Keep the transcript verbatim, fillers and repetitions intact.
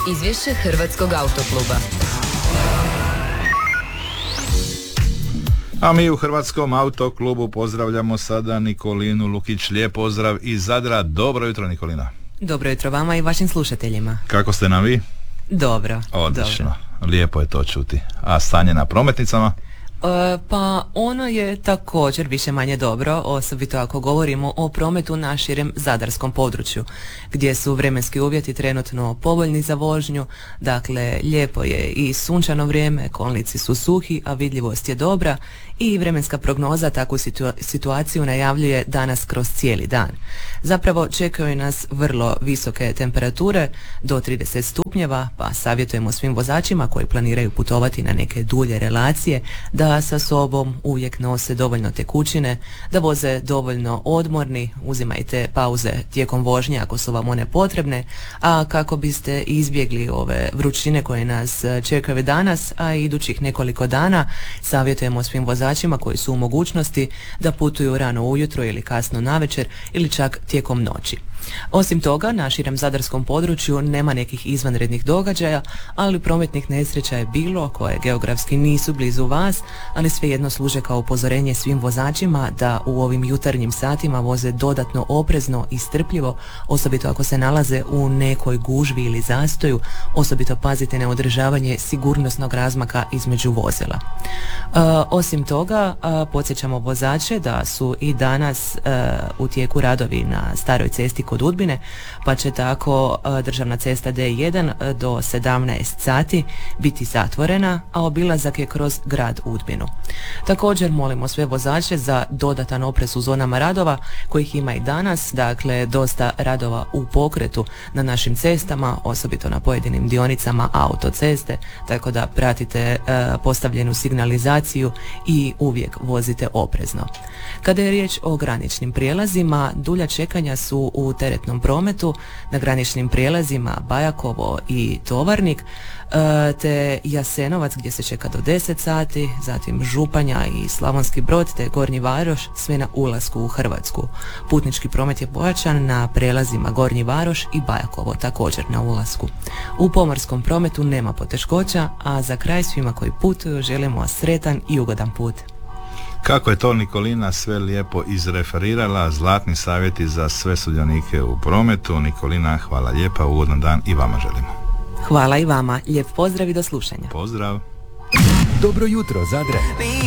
Izvješće Hrvatskog autokluba. A mi u Hrvatskom autoklubu pozdravljamo sada Nikolinu Lukić. Lijep pozdrav iz Zadra. Dobro jutro, Nikolina. Dobro jutro vama i vašim slušateljima. Kako ste nam vi? Dobro. Odlično. Dobro. Lijepo je to čuti. A stanje na prometnicama? E, pa ono je također više manje dobro, osobito ako govorimo o prometu na širem zadarskom području, gdje su vremenski uvjeti trenutno povoljni za vožnju. Dakle, lijepo je i sunčano vrijeme, kolnici su suhi, a vidljivost je dobra i vremenska prognoza takvu situa- situaciju najavljuje danas kroz cijeli dan. Zapravo čekaju nas vrlo visoke temperature do trideset stupnjeva, pa savjetujemo svim vozačima koji planiraju putovati na neke dulje relacije da sa sobom uvijek nose dovoljno tekućine, da voze dovoljno odmorni, uzimajte pauze tijekom vožnje ako su vam one potrebne, a kako biste izbjegli ove vrućine koje nas čekaju danas, a i idućih nekoliko dana, savjetujemo svim vozačima koji su u mogućnosti da putuju rano ujutro ili kasno navečer ili čak tijekom noći. Osim toga, na širem zadarskom području nema nekih izvanrednih događaja, ali prometnih nesreća je bilo koje geografski nisu blizu vas, ali svejedno služe kao upozorenje svim vozačima da u ovim jutarnjim satima voze dodatno oprezno i strpljivo, osobito ako se nalaze u nekoj gužvi ili zastoju, osobito pazite na održavanje sigurnosnog razmaka između vozila. E, osim toga, a, podsjećamo vozače da su i danas e, u tijeku radovi na staroj cesti kod Udbine, pa će tako a, državna cesta D jedan do sedamnaest sati biti zatvorena, a obilazak je kroz grad Udbinu. Također molimo sve vozače za dodatan oprez u zonama radova, kojih ima i danas, dakle dosta radova u pokretu na našim cestama, osobito na pojedinim dionicama autoceste, tako da pratite a, postavljenu signalizaciju i uvijek vozite oprezno. Kada je riječ o graničnim prijelazima, dulja čekanja su u teretnom prometu na graničnim prijelazima Bajakovo i Tovarnik, te Jasenovac gdje se čeka do deset sati, zatim Županja i Slavonski Brod te Gornji Varoš, sve na ulasku u Hrvatsku. Putnički promet je pojačan na prijelazima Gornji Varoš i Bajakovo, također na ulasku. U pomorskom prometu nema poteškoća, a za kraj svima koji putuju želimo sretan i ugodan put. Kako je to Nikolina sve lijepo izreferirala, zlatni savjeti za sve sudionike u prometu. Nikolina, hvala lijepa, ugodan dan i vama želimo. Hvala i vama, lijep pozdrav i do slušanja. Pozdrav. Dobro jutro, Zadre.